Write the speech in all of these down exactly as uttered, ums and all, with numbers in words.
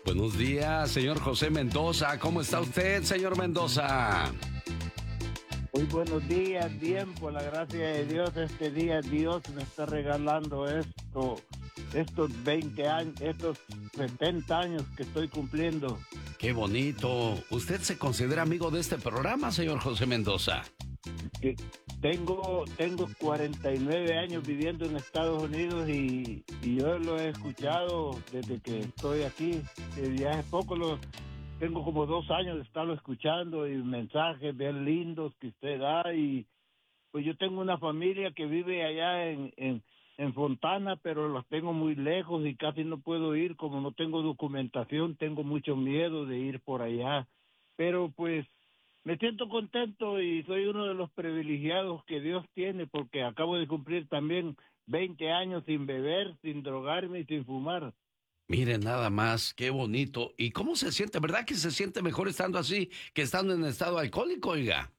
Buenos días, señor José Mendoza. ¿Cómo está usted, señor Mendoza? Muy buenos días, bien, por la gracia de Dios, este día Dios me está regalando esto, estos veinte años, estos setenta años que estoy cumpliendo. ¡Qué bonito! ¿Usted se considera amigo de este programa, señor José Mendoza? Que tengo, tengo cuarenta y nueve años viviendo en Estados Unidos y, y yo lo he escuchado desde que estoy aquí. Ya hace poco lo... Tengo como dos años de estarlo escuchando y mensajes bien lindos que usted da. Y pues yo tengo una familia que vive allá en, en, en Fontana, pero los tengo muy lejos y casi no puedo ir. Como no tengo documentación, tengo mucho miedo de ir por allá. Pero pues me siento contento y soy uno de los privilegiados que Dios tiene porque acabo de cumplir también veinte años sin beber, sin drogarme y sin fumar. Miren nada más, qué bonito. ¿Y cómo se siente? ¿Verdad que se siente mejor estando así que estando en estado alcohólico, oiga?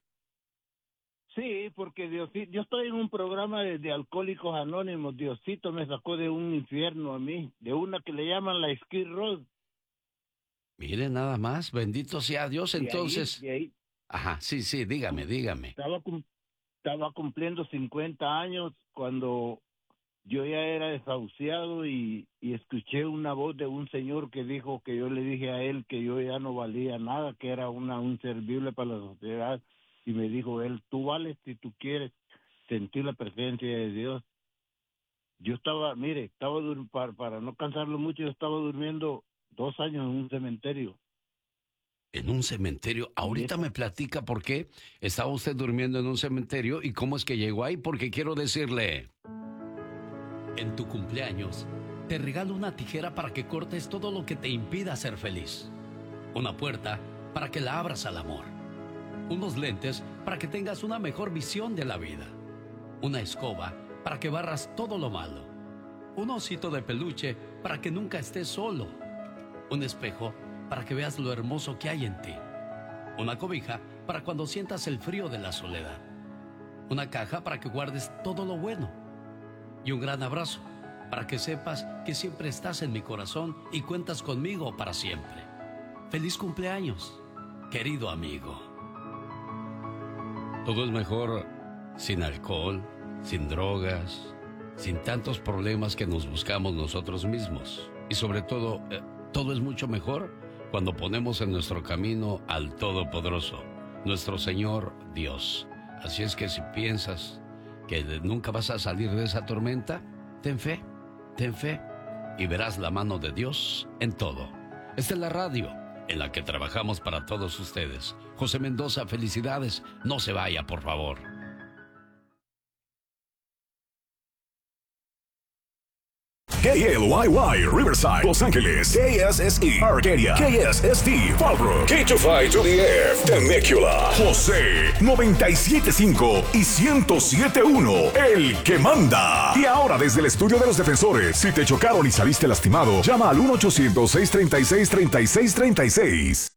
Sí, porque Diosito, yo estoy en un programa de, de Alcohólicos Anónimos. Diosito me sacó de un infierno a mí, de una que le llaman la Skid Row. Miren nada más, bendito sea Dios. Y ahí, Entonces, y ahí ajá, sí, sí, dígame, dígame. estaba, cum- estaba cumpliendo cincuenta años cuando yo ya era desahuciado y, y escuché una voz de un señor que dijo que yo le dije a él que yo ya no valía nada, que era una, un servible para la sociedad. Y me dijo él, tú vales si tú quieres sentir la presencia de Dios. Yo estaba, mire, estaba dur- para, para no cansarlo mucho, yo estaba durmiendo dos años en un cementerio. En un cementerio. Y Ahorita eso, me platica por qué estaba usted durmiendo en un cementerio y cómo es que llegó ahí, porque quiero decirle... En tu cumpleaños, te regalo una tijera para que cortes todo lo que te impida ser feliz. Una puerta para que la abras al amor. Unos lentes para que tengas una mejor visión de la vida. Una escoba para que barras todo lo malo. Un osito de peluche para que nunca estés solo. Un espejo para que veas lo hermoso que hay en ti. Una cobija para cuando sientas el frío de la soledad. Una caja para que guardes todo lo bueno. Y un gran abrazo para que sepas que siempre estás en mi corazón y cuentas conmigo para siempre. ¡Feliz cumpleaños, querido amigo! Todo es mejor sin alcohol, sin drogas, sin tantos problemas que nos buscamos nosotros mismos. Y sobre todo, eh, todo es mucho mejor cuando ponemos en nuestro camino al Todopoderoso, nuestro Señor Dios. Así es que si piensas que nunca vas a salir de esa tormenta, ten fe, ten fe y verás la mano de Dios en todo. Esta es la radio en la que trabajamos para todos ustedes. José Mendoza, felicidades. No se vaya, por favor. K L Y Y, Riverside, Los Ángeles, K S S E, Arcadia, K S S T, Fallbrook, K two five to the F, Temecula, José, noventa y siete punto cinco y ciento siete punto uno, el que manda. Y ahora desde el estudio de los defensores, si te chocaron y saliste lastimado, llama al uno ochocientos, seiscientos treinta y seis, treinta y seis treinta y seis.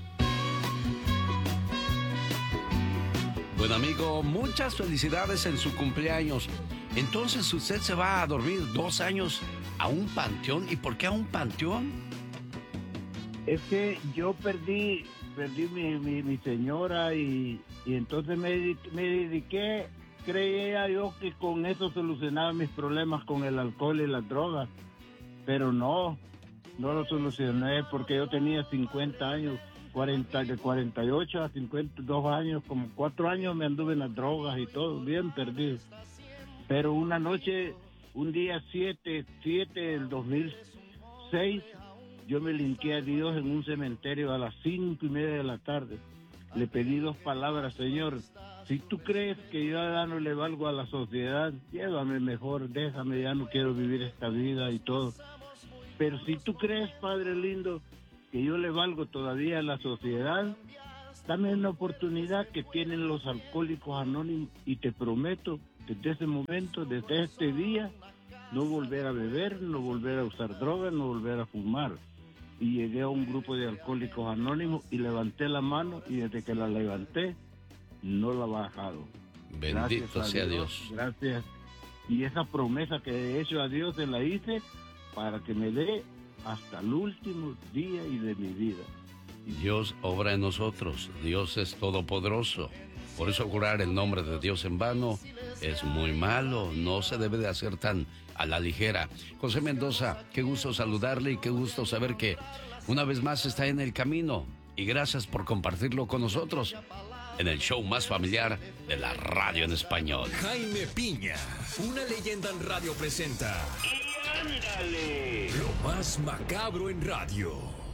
Buen amigo, muchas felicidades en su cumpleaños. Entonces usted se va a dormir dos años a un panteón. ¿Y por qué a un panteón? es que yo perdí, perdí mi, mi, mi señora y, y entonces me, me dediqué, creía yo que con eso solucionaba mis problemas con el alcohol y las drogas, pero no, no lo solucioné porque yo tenía cincuenta años. cuarenta, de cuarenta y ocho a cincuenta y dos años, como cuatro años me anduve en las drogas y todo, bien perdido. Pero una noche, un día siete, siete del dos mil seis, yo me linqué a Dios en un cementerio a las cinco y media de la tarde. Le pedí dos palabras, Señor, si tú crees que yo ya no le valgo a la sociedad, llévame mejor, déjame, ya no quiero vivir esta vida y todo. Pero si tú crees, Padre lindo, que yo le valgo todavía a la sociedad, dame una oportunidad que tienen los alcohólicos anónimos y te prometo, desde ese momento, desde este día, no volver a beber, no volver a usar drogas, no volver a fumar. Y llegué a un grupo de alcohólicos anónimos y levanté la mano y desde que la levanté, no la he bajado. Bendito sea Dios. Dios. Gracias. Y esa promesa que he hecho a Dios se la hice para que me dé hasta el último día y de mi vida. Dios obra en nosotros, Dios es todopoderoso. Por eso jurar el nombre de Dios en vano es muy malo, no se debe de hacer tan a la ligera. José Mendoza, qué gusto saludarle y qué gusto saber que una vez más está en el camino. Y gracias por compartirlo con nosotros en el show más familiar de la radio en español. Jaime Piña, una leyenda en radio presenta. ¡Y ándale! Lo más macabro en radio.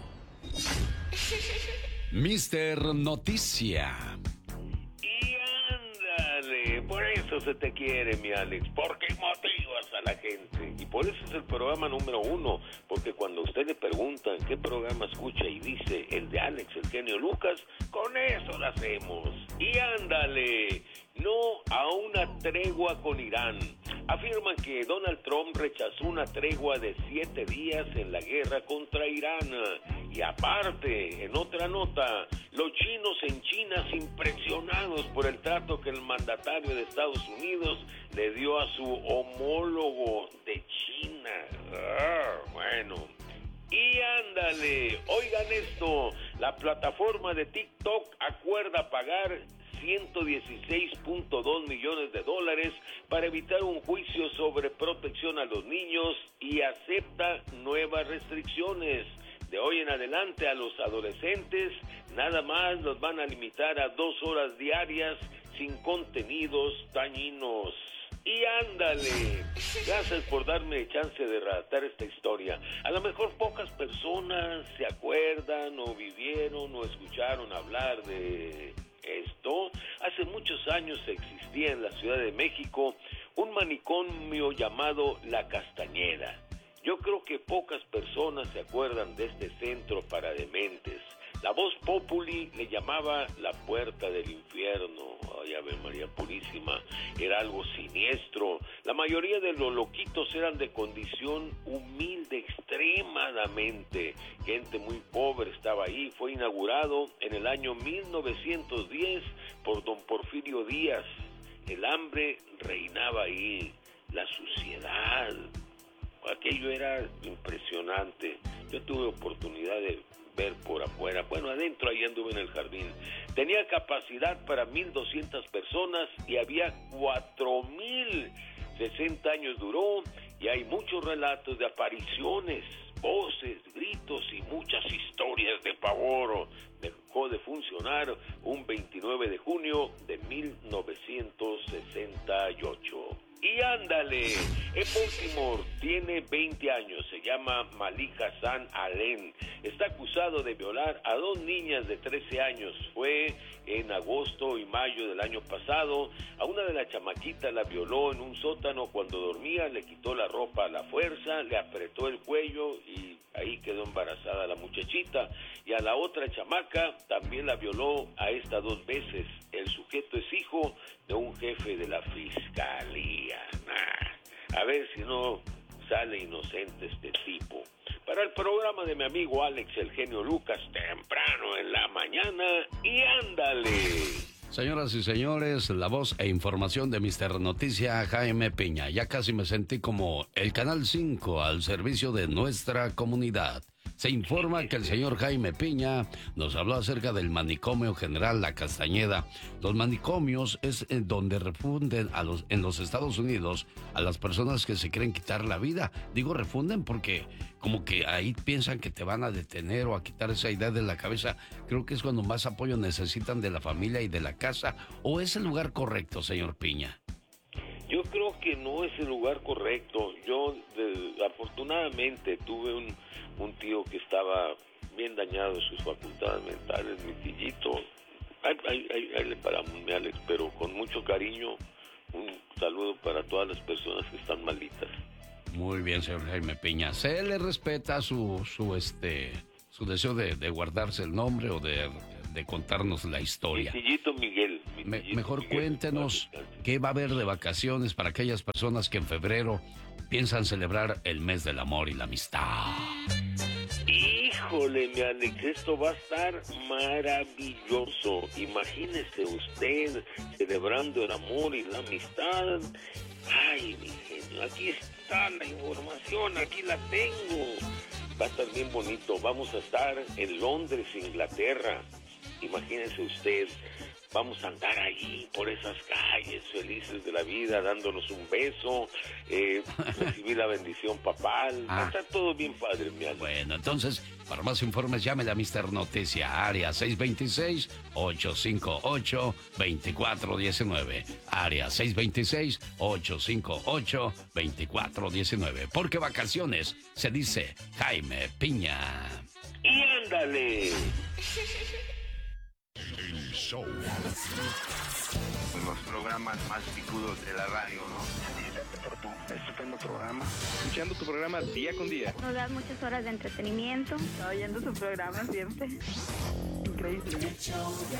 mister Noticia. ¡Y ándale! Por eso se te quiere, mi Alex, porque motivas a la gente. Y por eso es el programa número uno, porque cuando usted le preguntan qué programa escucha y dice el de Alex, el genio Lucas, con eso lo hacemos. ¡Y ándale! No a una tregua con Irán. Afirman que Donald Trump rechazó una tregua de siete días en la guerra contra Irán. Y aparte, en otra nota, los chinos en China impresionados por el trato que el mandatario de Estados Unidos le dio a su homólogo de China. Ah, bueno. Y ándale, oigan esto, la plataforma de TikTok acuerda pagar ciento dieciséis punto dos millones de dólares para evitar un juicio sobre protección a los niños y acepta nuevas restricciones. De hoy en adelante a los adolescentes nada más los van a limitar a dos horas diarias sin contenidos dañinos. Y ándale, gracias por darme chance de relatar esta historia. A lo mejor pocas personas se acuerdan o vivieron o escucharon hablar de esto. Hace muchos años existía en la Ciudad de México un manicomio llamado La Castañeda. Yo creo que pocas personas se acuerdan de este centro para dementes. La Voz Populi le llamaba la puerta del infierno. Ay, Ave María Purísima, era algo siniestro. La mayoría de los loquitos eran de condición humilde extremadamente. Gente muy pobre estaba ahí. Fue inaugurado en el año mil novecientos diez por don Porfirio Díaz. El hambre reinaba ahí, la suciedad. Aquello era impresionante. Yo tuve oportunidad de ver por afuera, bueno, adentro ahí anduve en el jardín. Tenía capacidad para mil doscientas personas y había cuatro mil. sesenta años duró y hay muchos relatos de apariciones, voces, gritos y muchas historias de pavor. Dejó de funcionar un veintinueve de junio de mil novecientos sesenta y ocho. Y ándale, el último tiene veinte años, se llama Malik Hassan Alem. Está acusado de violar a dos niñas de trece años. Fue en agosto y mayo del año pasado. A una de las chamaquitas la violó en un sótano cuando dormía, le quitó la ropa a la fuerza, le apretó el cuello y ahí quedó embarazada la muchachita. Y a la otra chamaca también la violó a esta dos veces. El sujeto es hijo de un jefe de la fiscalía. Nah, a ver si no sale inocente este tipo. Para el programa de mi amigo Alex, el genio Lucas, temprano en la mañana, y ándale. Señoras y señores, la voz e información de mister Noticia, Jaime Piña. Ya casi me sentí como el Canal cinco al servicio de nuestra comunidad. Se informa que el señor Jaime Piña nos habló acerca del manicomio general La Castañeda. Los manicomios es en donde refunden a los, en los Estados Unidos a las personas que se quieren quitar la vida. Digo refunden porque como que ahí piensan que te van a detener o a quitar esa idea de la cabeza. Creo que es cuando más apoyo necesitan de la familia y de la casa. ¿O es el lugar correcto, señor Piña? Yo creo que no es el lugar correcto. Yo de, afortunadamente tuve un, un tío que estaba bien dañado en sus facultades mentales, mi tillito. Ahí, ahí, ahí, ahí le paramos, mi Alex, pero con mucho cariño, un saludo para todas las personas que están malitas. Muy bien, señor Jaime Piña. Se le respeta su, su, este, su deseo de, de guardarse el nombre o de, de contarnos la historia. Mi tillito Miguel. Mi Me, tillito mejor Miguel, cuéntenos qué va a haber de vacaciones para aquellas personas que en febrero piensan celebrar el mes del amor y la amistad. Híjole, mi Alex, esto va a estar maravilloso. Imagínese usted celebrando el amor y la amistad. Ay, mi genio, aquí está la información, aquí la tengo. Va a estar bien bonito. Vamos a estar en Londres, Inglaterra. Imagínense usted, vamos a andar ahí por esas calles felices de la vida, dándonos un beso, eh, recibir la bendición papal. Ah. Va a estar todo bien padre, mi Alex. Bueno, entonces, para más informes, llámele a mister Noticia, área seis dos seis, ocho cinco ocho, dos cuatro uno nueve. Área seis dos seis, ocho cinco ocho, dos cuatro uno nueve. Porque vacaciones se dice Jaime Piña. ¡Y ándale! El show. Los programas más picudos de la radio, ¿no? Estupendo programa. Escuchando tu programa día con día. Nos das muchas horas de entretenimiento. Estaba oyendo tu programa siempre. Increíble. El show de